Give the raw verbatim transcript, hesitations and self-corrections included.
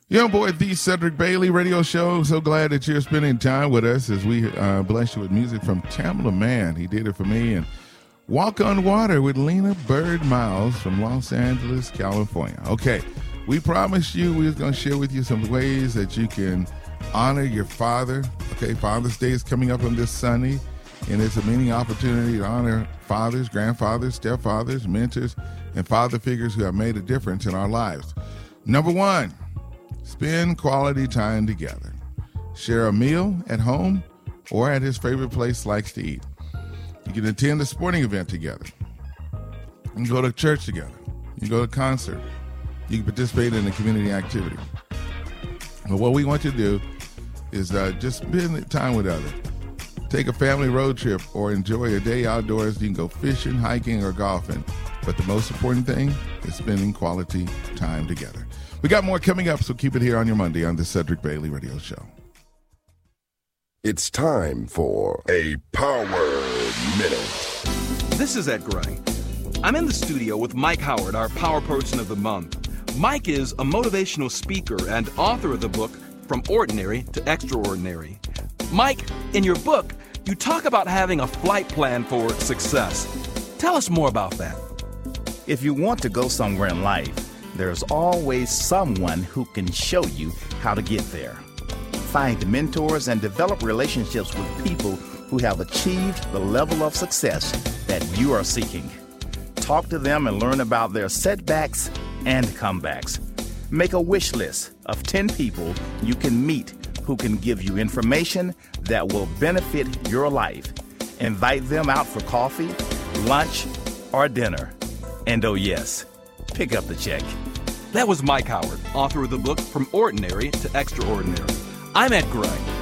Young boy, the Cedric Bailey Radio Show. So glad that you're spending time with us as we uh, bless you with music from Tamla Mann. He did it for me. And Walk on Water with Lena Bird Miles from Los Angeles, California. Okay, we promised you we was going to share with you some ways that you can honor your father. Okay, Father's Day is coming up on this Sunday, and it's a meaning opportunity to honor fathers, grandfathers, stepfathers, mentors, and father figures who have made a difference in our lives. Number one, spend quality time together. Share a meal at home or at his favorite place he likes to eat. You can attend a sporting event together. You can go to church together. You can go to a concert. You can participate in a community activity. But what we want you to do is uh, just spend time with others. Take a family road trip or enjoy a day outdoors. You can go fishing, hiking, or golfing. But the most important thing is spending quality time together. We got more coming up, so keep it here on your Monday on the Cedric Bailey Radio Show. It's time for a Power Minute. This is Ed Gray. I'm in the studio with Mike Howard, our Power Person of the Month. Mike is a motivational speaker and author of the book From Ordinary to Extraordinary. Mike, in your book, you talk about having a flight plan for success. Tell us more about that. If you want to go somewhere in life, there's always someone who can show you how to get there. Find mentors and develop relationships with people who have achieved the level of success that you are seeking. Talk to them and learn about their setbacks and comebacks. Make a wish list of ten people you can meet who can give you information that will benefit your life. Invite them out for coffee, lunch, or dinner. And oh yes, pick up the check. That was Mike Howard, author of the book From Ordinary to Extraordinary. I'm Ed Gray.